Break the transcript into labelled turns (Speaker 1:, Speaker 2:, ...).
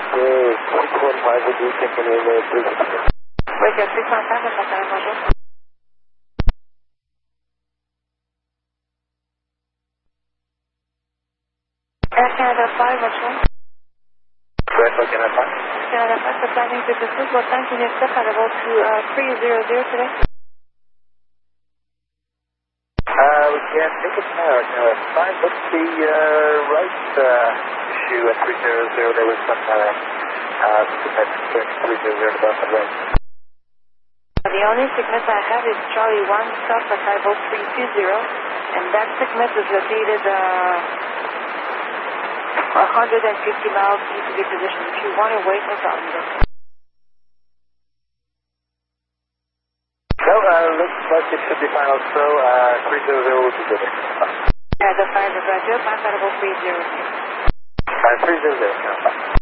Speaker 1: 615, would you check in the
Speaker 2: Radio 615, votre appareil, bonjour. Air Canada 5, what's wrong?
Speaker 1: Canada 5?
Speaker 2: Canada 5, the planning to business, what time can you expect at about 300 today?
Speaker 1: We can make it now. Fine, what's the right issue at 300? There was some 300 about the right.
Speaker 2: The only segment I have is Charlie 1, stop at Tybo 320, and that segment is located 150 miles east of your position. If you want to wait, no problem.
Speaker 1: No, looks like it should be fine also. 300 will be good.
Speaker 2: Yeah, the 5 is right here, 5 at about 300.
Speaker 1: 300,